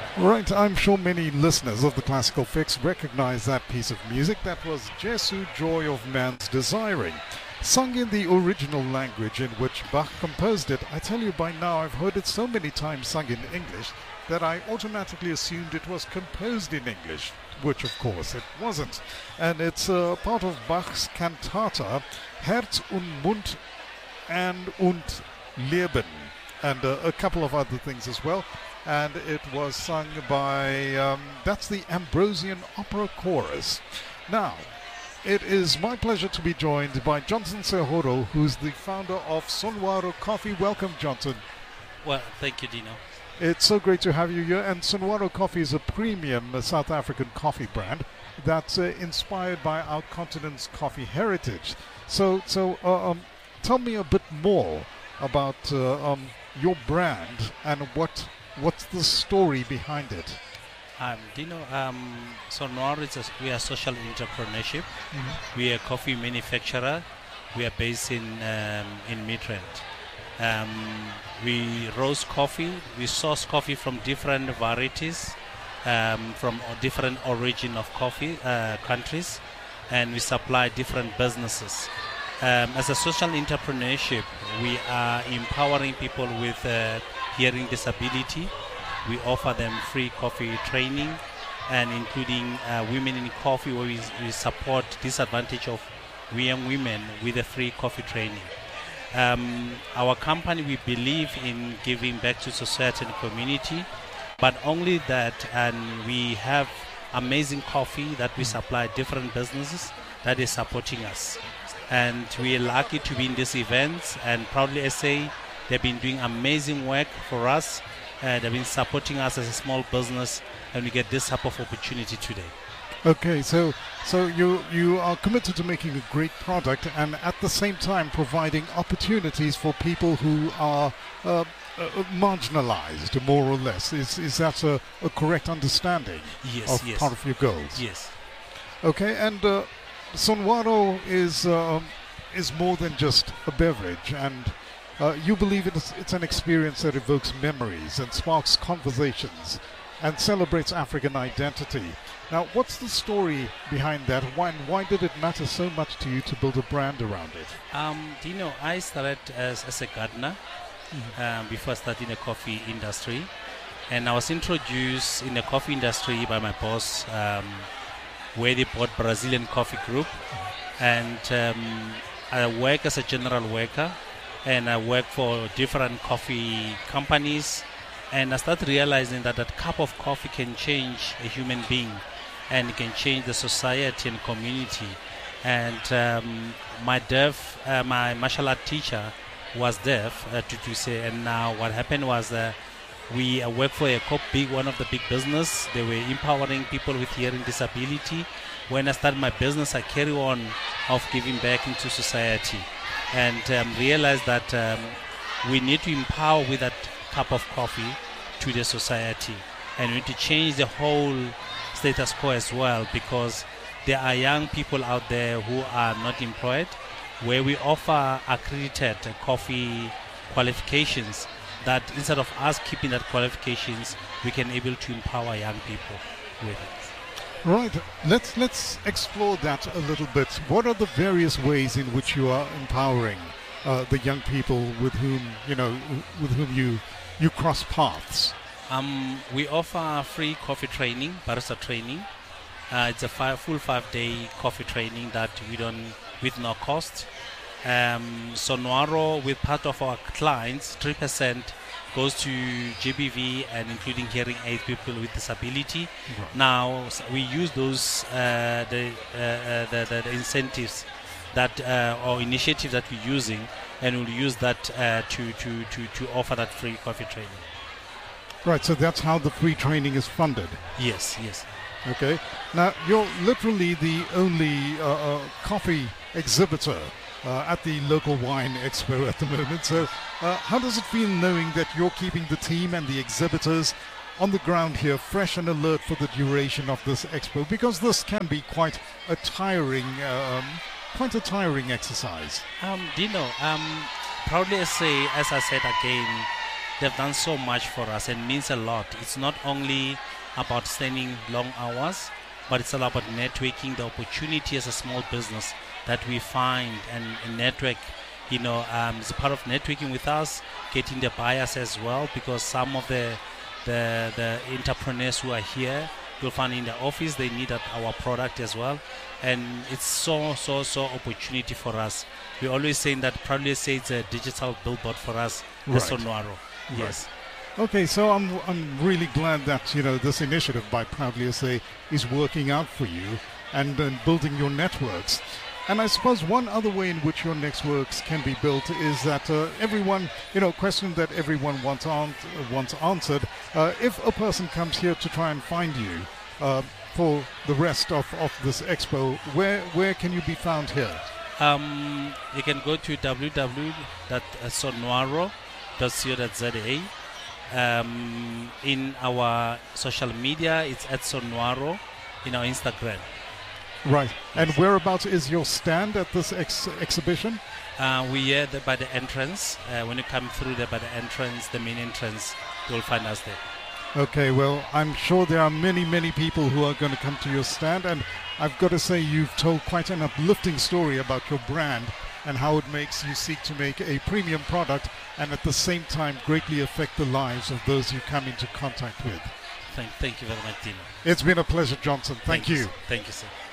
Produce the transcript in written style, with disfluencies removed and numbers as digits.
Right, I'm sure many listeners of the Classical Fix recognize that piece of music. That was Jesu, Joy of Man's Desiring, sung in the original language in which Bach composed it. I tell you, by now I've heard it so many times sung in English that I automatically assumed it was composed in English, which of course it wasn't. And it's part of Bach's cantata Herz und Mund und Leben, and a couple of other things as well. And it was sung by, that's the Ambrosian Opera Chorus. Now, it is my pleasure to be joined by Johnson Sehoro, who's the founder of Sonwaro Coffee. Welcome, Johnson. Well, thank you, Dino. It's so great to have you here. And Sonwaro Coffee is a premium South African coffee brand that's inspired by our continent's coffee heritage. So tell me a bit more about your brand and what's the story behind it. Dino, Sonwaro we are social entrepreneurship. Mm-hmm. We are a coffee manufacturer. We are based in Midrand. We roast coffee. We source coffee from different varieties, from different origin of coffee countries, and we supply different businesses. As a social entrepreneurship, we are empowering people with hearing disability. We offer them free coffee training, and including women in coffee, where we support disadvantage of young women with a free coffee training. Our company, we believe in giving back to society and community, but only that, and we have amazing coffee that we supply different businesses that is supporting us. And we are lucky to be in these events, and Proudly SA, they've been doing amazing work for us. They've been supporting us as a small business, and we get this type of opportunity today. Okay, so you are committed to making a great product and at the same time providing opportunities for people who are marginalized, more or less. Is that a correct understanding of part of your goals? Yes. Okay, and Sonwaro is more than just a beverage, and you believe it's an experience that evokes memories and sparks conversations and celebrates African identity. Now, what's the story behind that? Why did it matter so much to you to build a brand around it? Dino, I started as a gardener before starting the coffee industry. And I was introduced in the coffee industry by my boss, where they bought Brazilian Coffee Group. And I work as a general worker, and I work for different coffee companies. And I started realizing that cup of coffee can change a human being, and it can change the society and community. And my martial art teacher was deaf, to say. And now what happened was we work for one of the big business. They were empowering people with hearing disability. When I started my business, I carry on of giving back into society, and realized that we need to empower with that cup of coffee to the society, and we need to change the whole status quo as well, because there are young people out there who are not employed, where we offer accredited coffee qualifications, that instead of us keeping that qualifications, we can able to empower young people with it. Right. Let's explore that a little bit. What are the various ways in which you are empowering the young people with whom you cross paths? We offer free coffee training, barista training. It's a full 5-day coffee training that we done with no cost. Sonwaro, with part of our clients, 3% goes to GBV and including hearing aid people with disability. Right. Now we use those the incentives that or initiatives that we're using, and we'll use that to offer that free coffee training. Right, so that's how the free training is funded. Yes. Okay. Now, you're literally the only coffee exhibitor at the local wine expo at the moment. So how does it feel knowing that you're keeping the team and the exhibitors on the ground here fresh and alert for the duration of this expo? Because this can be quite a tiring exercise. Dino, Proudly SA, as I said again, they've done so much for us and means a lot. It's not only about standing long hours, but it's all about networking, the opportunity as a small business that we find and network. It's a part of networking with us, getting the buyers as well, because some of the entrepreneurs who are here, you'll find in the office, they need our product as well. And it's so opportunity for us. We always saying that, proudly say it's a digital billboard for us at Sonwaro. Yes. Okay, so I'm really glad that this initiative by Proudly SA is working out for you and building your networks. And I suppose one other way in which your networks can be built is that everyone, question that everyone wants answered. If a person comes here to try and find you for the rest of this expo, where can you be found here? You can go to www.sonwaro.co.za. In our social media, it's at Sonwaro in our Instagram. Right. And whereabouts is your stand at this exhibition? We're here by the entrance. When you come through there by the entrance, the main entrance, you'll find us there. Okay, well, I'm sure there are many people who are going to come to your stand, and I've got to say you've told quite an uplifting story about your brand and how it makes you seek to make a premium product and at the same time greatly affect the lives of those you come into contact with. Thank you very much, Dino. It's been a pleasure, Johnson. Thank you. Thank you, sir.